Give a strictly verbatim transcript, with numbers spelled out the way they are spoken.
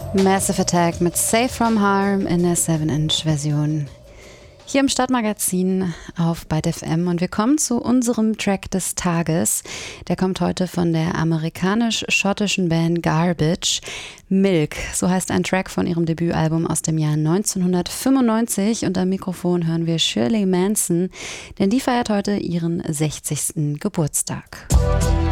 Massive Attack mit Safe From Harm in der seven Inch Version. Hier im Stadtmagazin auf Byte F M und wir kommen zu unserem Track des Tages. Der kommt heute von der amerikanisch-schottischen Band Garbage. Milk, so heißt ein Track von ihrem Debütalbum aus dem Jahr neunzehnhundertfünfundneunzig und am Mikrofon hören wir Shirley Manson, denn die feiert heute ihren sechzigsten Geburtstag.